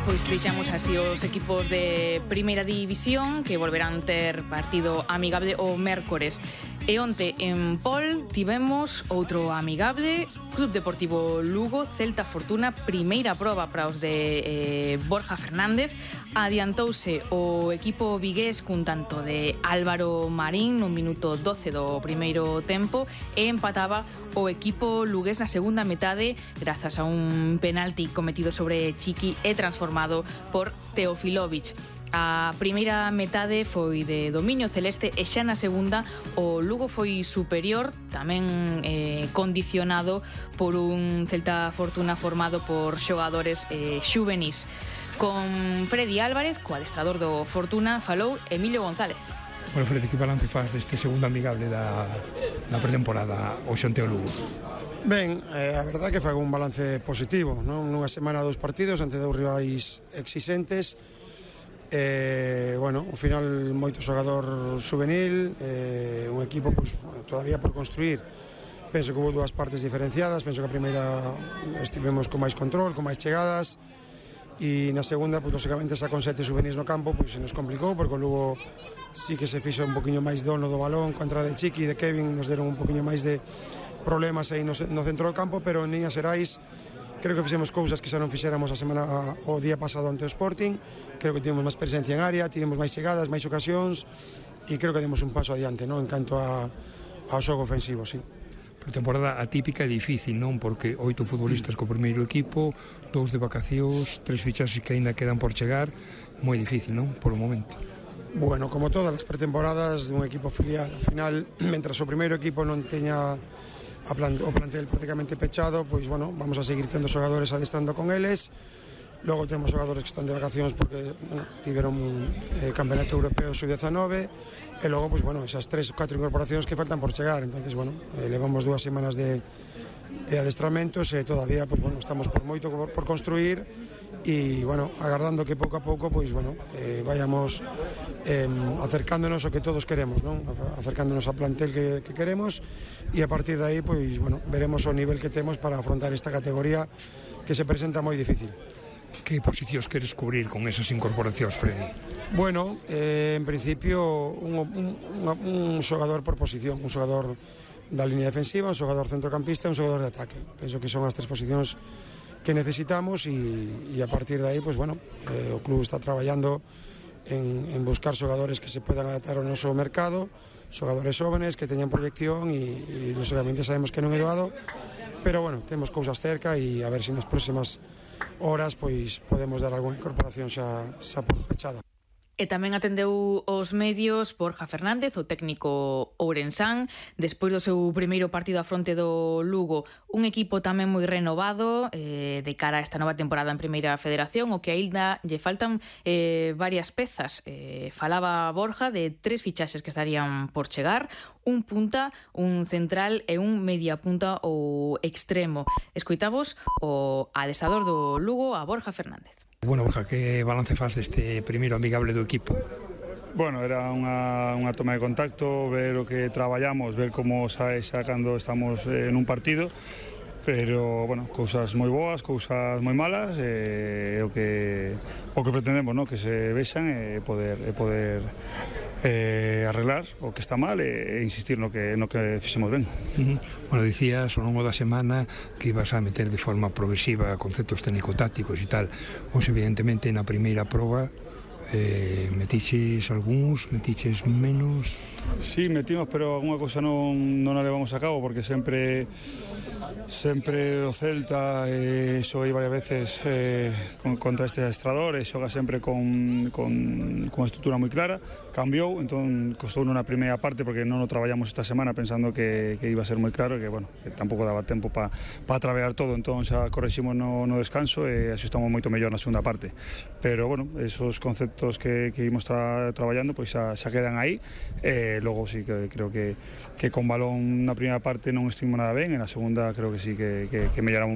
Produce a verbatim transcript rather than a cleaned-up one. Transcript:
Pois deixamos así os equipos de Primeira División que volverán ter partido amigable o mércores. E onte en Pol tivemos outro amigable, Club Deportivo Lugo, Celta Fortuna, primeira proba para os de eh, Borja Fernández. Adiantouse o equipo vigués cun tanto de Álvaro Marín no minuto doce do primeiro tempo e empataba o equipo lugués na segunda metade grazas a un penalti cometido sobre Chiqui e transformado por Teofilovic. A primeira metade foi de dominio celeste e xa na segunda o Lugo foi superior, tamén eh, condicionado por un Celta Fortuna formado por xogadores eh, xuvenís. Con Freddy Álvarez, co adestrador do Fortuna, falou Emilio González. Bueno, Freddy, que balance faz deste segundo amigable da, da pretemporada o xante o Lugo? Ben, eh, a verdade que foi un balance positivo, non? Nunha semana dos partidos ante dous rivais exixentes. Eh, bueno, ao final moito xogador juvenil, eh, un equipo pues, todavía por construir. Penso que houve dúas partes diferenciadas, penso que a primeira estivemos con máis control, con máis chegadas, e na segunda, pues, lógicamente, xa con sete juvenis no campo, pues, se nos complicou, porque luego sí que se fixo un poquinho máis dono do balón, contra de Chiqui e de Kevin nos deron un poquinho máis de problemas aí no, no centro do campo, pero en líneas xerais creo que fixemos cousas que xa non fixéramos a semana o día pasado ante o Sporting. Creo que tivemos máis presencia en área, tivemos máis chegadas, máis ocasións e creo que demos un paso adiante, non, en canto a, ao xogo ofensivo, sí. Temporada atípica e difícil, non? Porque oito futbolistas co primeiro equipo, dous de vacacións, tres fichaxes que aínda quedan por chegar, moi difícil, non? Por o momento. Bueno, como todas as pretemporadas dun equipo filial, ao final, mentras o primeiro equipo non teña a plan, o plantel prácticamente pechado, pois, bueno, vamos a seguir tendo xogadores adestrando con eles. Logo temos xogadores que están de vacacións porque, bueno, tiveron eh, Campeonato Europeo sub diecinueve e logo, pois, bueno, esas tres ou catro incorporacións que faltan por chegar. Entonces, bueno, eh, levamos dúas semanas de, de adestramentos e todavía, pois, bueno, estamos por moito por, por construir e, bueno, agardando que pouco a pouco, pois, bueno, eh, vayamos eh, acercándonos ao que todos queremos, non? Acercándonos ao plantel que, que queremos e a partir de aí, pois, bueno, veremos o nivel que temos para afrontar esta categoría que se presenta moi difícil. Que posicións queres cubrir con esas incorporacións, Freddy? Bueno, eh, en principio un, un, un xogador por posición, un xogador da línea defensiva, un xogador centrocampista e un xogador de ataque. Penso que son as tres posicións que necesitamos e, e a partir de aí, pues, bueno, eh, o club está traballando en, en buscar xogadores que se puedan adaptar ao noso mercado, xogadores jóvenes que teñan proyección e, e lógicamente sabemos que non é doado, pero bueno, temos cousas cerca e a ver se nas próximas horas pois podemos dar algunha incorporación xa, xa por pechada. E tamén atendeu os medios Borja Fernández, o técnico ourensán, despois do seu primeiro partido a fronte do Lugo, un equipo tamén moi renovado eh, de cara a esta nova temporada en Primeira Federación, o que aínda lle faltan eh, varias pezas. Eh, falaba Borja de tres fichaxes que estarían por chegar, un punta, un central e un media punta ou extremo. Escoitamos o adestrador do Lugo, a Borja Fernández. Bueno, Borja, que balance faz deste primeiro amigable do equipo? Bueno, era unha, unha toma de contacto, ver o que traballamos, ver como sae xa cando estamos en un partido, pero, bueno, cousas moi boas, cousas moi malas, e o que o que pretendemos, ¿no? Que se vexan e poder e poder eh, arreglar o que está mal e, e insistir no que no que fixemos ben. Uh-huh. Bueno, dicías ao longo da semana que ibas a meter de forma progresiva conceptos técnico-tácticos e tal. Pois, evidentemente, na primeira proba eh, metiches algúns, metiches menos? Sí, metimos, pero alguna cousa non, non a levamos a cabo porque sempre sempre o Celta eh, xoguei varias veces eh, con, contra este adestrador e xoga sempre con, con, con estrutura moi clara. Cambiou, entón costou na primeira parte porque non o traballamos esta semana pensando que, que iba a ser moi claro e que, bueno, que tampouco daba tempo para pa traballar todo, entón xa correximos no, no descanso e axustamos moito mellor na segunda parte, pero, bueno, esos conceptos que, que imos tra, traballando pois xa, xa quedan aí e logo sí que creo que, que con balón na primeira parte non estivemos nada ben e na segunda creo que sí que, que, que melloramos